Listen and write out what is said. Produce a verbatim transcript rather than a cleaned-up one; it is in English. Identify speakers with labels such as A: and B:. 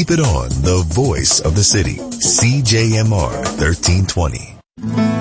A: Keep it on, the voice of the city. C J M R thirteen twenty.